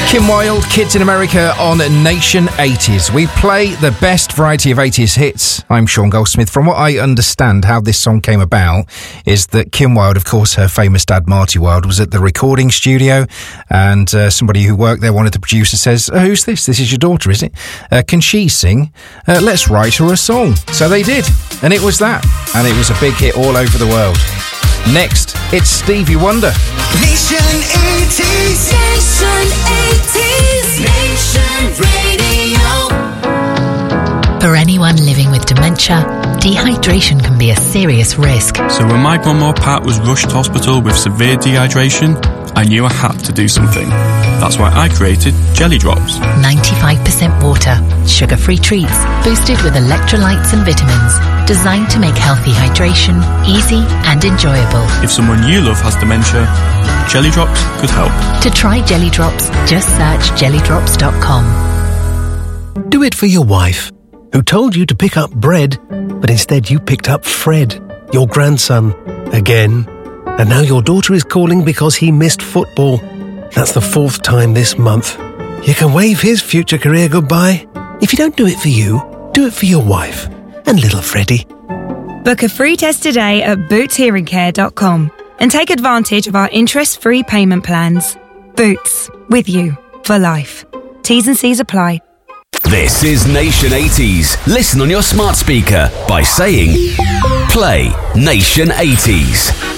Kim Wilde, Kids in America on Nation 80s. We play the best variety of 80s hits. I'm Sean Goldsmith. From what I understand, how this song came about is that Kim Wilde, of course, her famous dad, Marty Wilde, was at the recording studio, and somebody who worked there, one of the producers, says, who's this? This is your daughter, is it? Can she sing? Let's write her a song. So they did, and it was that. And it was a big hit all over the world. Next, it's Stevie Wonder. Nation 80s. Nation 80s. Nation Radio. For anyone living with dementia, dehydration can be a serious risk. So when my grandma Pat was rushed to hospital with severe dehydration, I knew I had to do something. That's why I created Jelly Drops. 95% water, sugar-free treats, boosted with electrolytes and vitamins, designed to make healthy hydration easy and enjoyable. If someone you love has dementia, Jelly Drops could help. To try Jelly Drops, just search jellydrops.com. Do it for your wife, who told you to pick up bread, but instead you picked up Fred, your grandson, again. And now your daughter is calling because he missed football. That's the 4th time this month. You can wave his future career goodbye. If you don't do it for you, do it for your wife and little Freddie. Book a free test today at bootshearingcare.com and take advantage of our interest-free payment plans. Boots, with you for life. T's and C's apply. This is Nation 80s. Listen on your smart speaker by saying, play Nation 80s.